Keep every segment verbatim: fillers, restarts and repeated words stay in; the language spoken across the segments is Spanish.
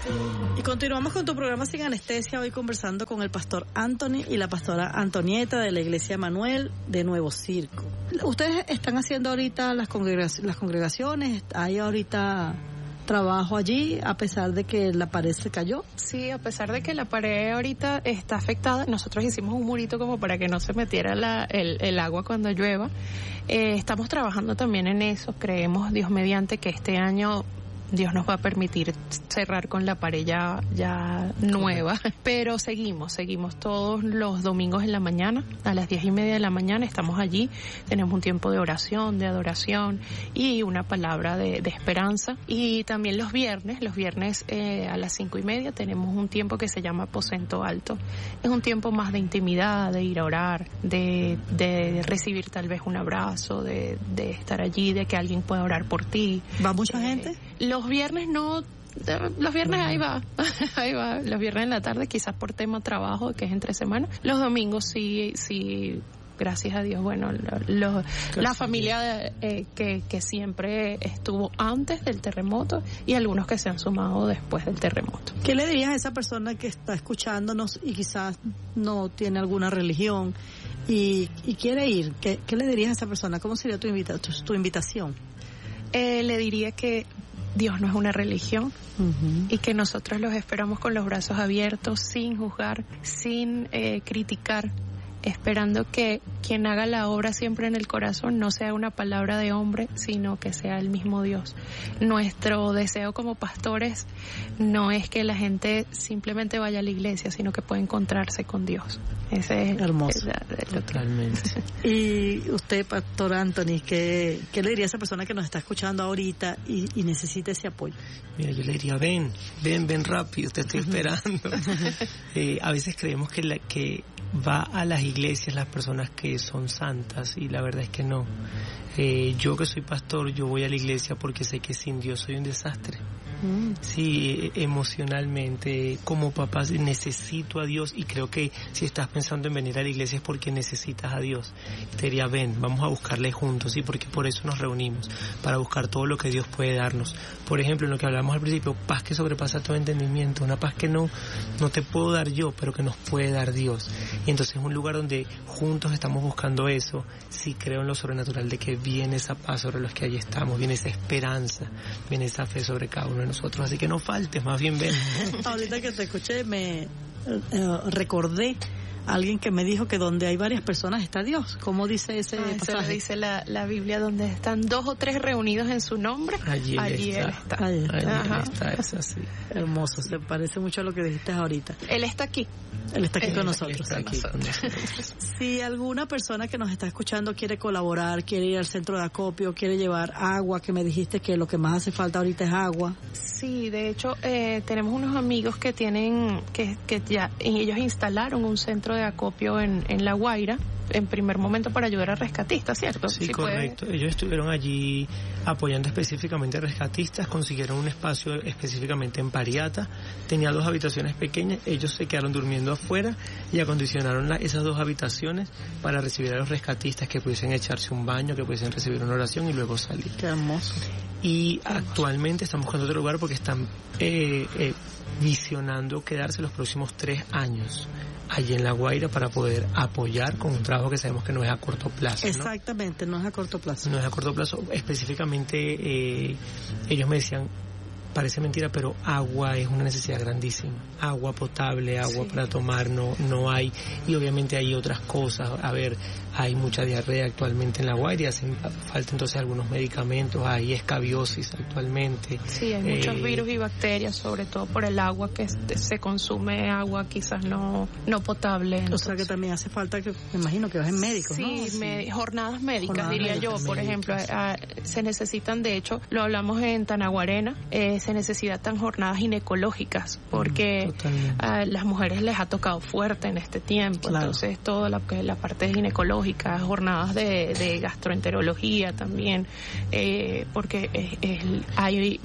Y continuamos con tu programa Sin Anestesia, hoy conversando con el pastor Anthony y la pastora Antonieta de la Iglesia Manuel de Nuevo Circo. ¿Ustedes están haciendo ahorita las, congregaciones, las congregaciones? ¿Hay ahorita trabajo allí a pesar de que la pared se cayó? Sí, a pesar de que la pared ahorita está afectada, nosotros hicimos un murito como para que no se metiera la, el, el agua cuando llueva. Eh, estamos trabajando también en eso. Creemos, Dios mediante, que este año Dios nos va a permitir cerrar con la pared ya, ya nueva, pero seguimos, seguimos todos los domingos en la mañana, a las diez y media de la mañana estamos allí, tenemos un tiempo de oración, de adoración y una palabra de, de esperanza. Y también los viernes, los viernes eh, a las cinco y media tenemos un tiempo que se llama aposento alto. Es un tiempo más de intimidad, de ir a orar, de, de recibir tal vez un abrazo, de, de estar allí, de que alguien pueda orar por ti. ¿Va mucha eh, gente? Los viernes no, los viernes ahí va, ahí va, los viernes en la tarde quizás por tema trabajo, que es entre semana. Los domingos sí, sí, gracias a Dios, bueno, lo, la familia eh, que, que siempre estuvo antes del terremoto y algunos que se han sumado después del terremoto. ¿Qué le dirías a esa persona que está escuchándonos y quizás no tiene alguna religión y, y quiere ir? ¿Qué, ¿Qué le dirías a esa persona? ¿Cómo sería tu, invita, tu, tu invitación? Eh, le diría que Dios no es una religión, uh-huh, y que nosotros los esperamos con los brazos abiertos, sin juzgar, sin eh, criticar, esperando que quien haga la obra siempre en el corazón no sea una palabra de hombre, sino que sea el mismo Dios. Nuestro deseo como pastores no es que la gente simplemente vaya a la iglesia, sino que pueda encontrarse con Dios. Ese es hermoso. Es Totalmente. Y usted, pastor Anthony, ¿qué, ¿qué le diría a esa persona que nos está escuchando ahorita y, y necesita ese apoyo? Mira, yo le diría, ven, ven, ven rápido, te estoy esperando. eh, a veces creemos que la que va a las iglesias las personas que son santas, y la verdad es que no. Eh, yo que soy pastor, yo voy a la iglesia porque sé que sin Dios soy un desastre. Mm. Sí, emocionalmente, como papá necesito a Dios, y creo que si estás pensando en venir a la iglesia es porque necesitas a Dios. Te diría, ven, vamos a buscarle juntos, ¿sí? Porque por eso nos reunimos, para buscar todo lo que Dios puede darnos. Por ejemplo, en lo que hablamos al principio, paz que sobrepasa todo entendimiento, una paz que no, no te puedo dar yo, pero que nos puede dar Dios. Y entonces es un lugar donde juntos estamos buscando eso. Sí, creo en lo sobrenatural de que viene esa paz sobre los que allí estamos, viene esa esperanza, viene esa fe sobre cada uno de nosotros, así que no faltes, más bien ven. Ahorita que te escuché me eh, recordé a alguien que me dijo que donde hay varias personas está Dios. ¿Cómo dice ese ah, pasaje? Eso dice la, la Biblia, donde están dos o tres reunidos en su nombre, allí, allí él Él está. está. Allí Ajá. Él está, es así. Hermoso, se parece mucho a lo que dijiste ahorita. Él está aquí. Él está aquí Él con está nosotros. Está aquí con nosotros. Si alguna persona que nos está escuchando quiere colaborar, quiere ir al centro de acopio, quiere llevar agua, que me dijiste que lo que más hace falta ahorita es agua. Sí, de hecho, eh, tenemos unos amigos que tienen, que, que ya, ellos instalaron un centro de acopio en, en La Guaira, en primer momento para ayudar a rescatistas, ¿cierto? Sí, si correcto. puede. Ellos estuvieron allí apoyando específicamente a rescatistas, consiguieron un espacio específicamente en Pariata, tenía dos habitaciones pequeñas, ellos se quedaron durmiendo afuera y acondicionaron la, esas dos habitaciones para recibir a los rescatistas, que pudiesen echarse un baño, que pudiesen recibir una oración y luego salir. Qué hermoso. Y actualmente están buscando otro lugar porque están eh, eh, visionando quedarse los próximos tres años allí en La Guaira para poder apoyar con un trabajo que sabemos que no es a corto plazo, ¿no? Exactamente, no es a corto plazo. No es a corto plazo. Específicamente, eh, ellos me decían, parece mentira, pero agua es una necesidad grandísima. Agua potable, agua sí. para tomar, no no hay. Y obviamente hay otras cosas. A ver, hay mucha diarrea actualmente en La Guaira, hacen falta entonces algunos medicamentos, hay escabiosis actualmente. Sí, hay muchos eh, virus y bacterias, sobre todo por el agua que se consume, agua quizás no no potable. Entonces. O sea que también hace falta, que me imagino que bajen médicos, sí, ¿no? Sí, me, jornadas médicas, jornadas diría médicas, yo. Por ejemplo, a, a, se necesitan, de hecho, lo hablamos en Tanaguarena, eh, se necesitan jornadas ginecológicas, porque mm, a las mujeres les ha tocado fuerte en este tiempo, claro. Entonces toda la, la parte ginecológica, jornadas de, de gastroenterología también, eh, porque es, es, hay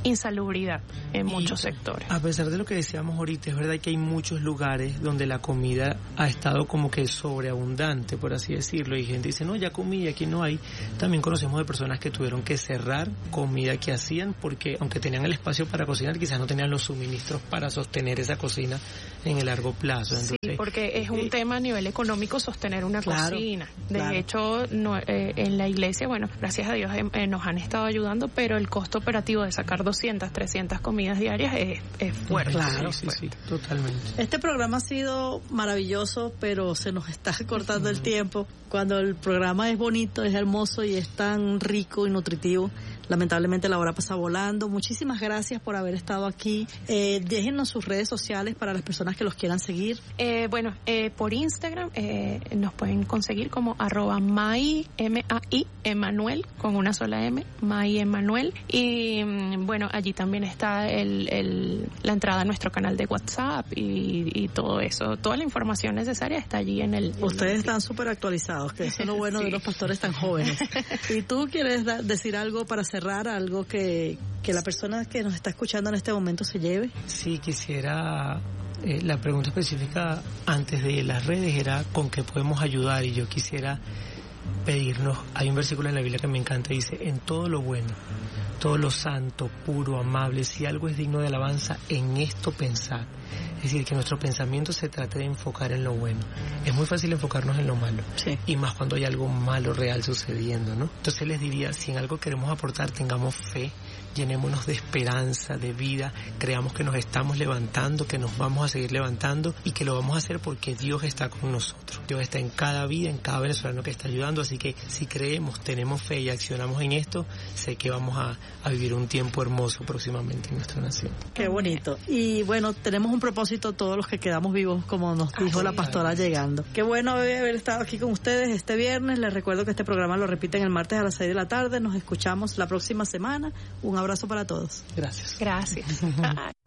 insalubridad en Y muchos sectores. A pesar de lo que decíamos ahorita, es verdad que hay muchos lugares donde la comida ha estado como que sobreabundante, por así decirlo, y gente dice, no, ya comí, aquí no hay. También conocemos de personas que tuvieron que cerrar comida que hacían porque aunque tenían el espacio para cocinar, quizás no tenían los suministros para sostener esa cocina en el largo plazo. Entonces, sí, porque es un eh, tema a nivel económico sostener una claro, cocina. De claro. hecho, no, eh, en la iglesia, bueno, gracias a Dios eh, eh, nos han estado ayudando, pero el costo operativo de sacar doscientas, trescientas comidas diarias es, es fuerte. Claro, sí, sí, fuerte. sí, totalmente. Este programa ha sido maravilloso, pero se nos está cortando el tiempo. Cuando el programa es bonito, es hermoso y es tan rico y nutritivo, lamentablemente la hora pasa volando. Muchísimas gracias por haber estado aquí. Eh, déjennos sus redes sociales para las personas que los quieran seguir. Eh, bueno, eh, por Instagram eh, nos pueden conseguir como arroba Mai, M A I, Emanuel, con una sola M, Mai Emanuel. Y mm, bueno, allí también está el, el, la entrada a nuestro canal de WhatsApp y, y todo eso. Toda la información necesaria está allí en el... Ustedes en el están súper actualizados, que eso es lo bueno sí. de los pastores tan jóvenes. ¿Y tú quieres da- decir algo para cerrar, algo que, que la persona que nos está escuchando en este momento se lleve? Sí, quisiera... Eh, la pregunta específica antes de las redes era con qué podemos ayudar, y yo quisiera pedirnos, hay un versículo en la Biblia que me encanta, dice, en todo lo bueno, todo lo santo, puro, amable, si algo es digno de alabanza, en esto pensar. Es decir, que nuestro pensamiento se trate de enfocar en lo bueno. Es muy fácil enfocarnos en lo malo, sí. y más cuando hay algo malo real sucediendo, ¿no? Entonces les diría, si en algo queremos aportar, tengamos fe, llenémonos de esperanza, de vida, creamos que nos estamos levantando, que nos vamos a seguir levantando y que lo vamos a hacer porque Dios está con nosotros. Dios está en cada vida, en cada venezolano que está ayudando, así que si creemos, tenemos fe y accionamos en esto, sé que vamos a, a vivir un tiempo hermoso próximamente en nuestra nación. Qué bonito. Y bueno, tenemos un propósito todos los que quedamos vivos, como nos dijo ah, la pastora sí. llegando. Qué bueno haber estado aquí con ustedes este viernes. Les recuerdo que este programa lo repiten el martes a las seis de la tarde. Nos escuchamos la próxima semana. Un abrazo para todos. Gracias. Gracias.